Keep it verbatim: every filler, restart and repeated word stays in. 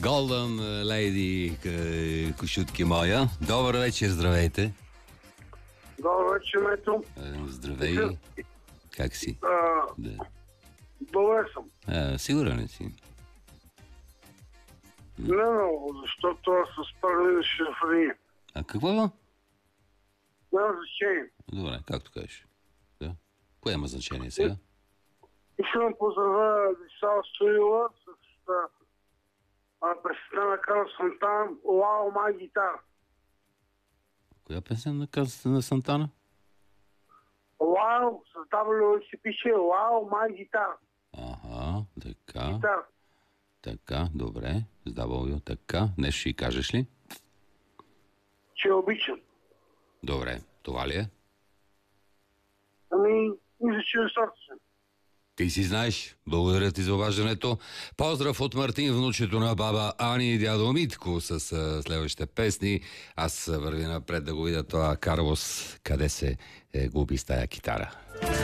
Golden Lady Кошутки моя. Добър вечер, здравейте. Добър вечер, Мето. Здравей. Как си? А, Да. добре съм. А, сигурен ли си? Не много, защото аз с първи шифрини. А какво? Няма значение. Добре, както кажеш. Да. Кое има значение сега? Искам да поздравя Десал Стоила с песента на Карл Сантана "Уау, май гитара". Коя песен на, Каз... на Сантана? Уау, с W се пише "Уау, май гитара". Ага, така. Гитара. Така, добре. С W, така. Нещо ще кажеш ли? Че обичам. Добре, това ли е? Ами, мисля, че е сърце. Ти си знаеш. Благодаря ти за обаждането. Поздрав от Мартин, внучето на баба Ани и дядо Митко с а, следващите песни. Аз върви напред да го видя това Карлос, къде се е, губи с тая китара.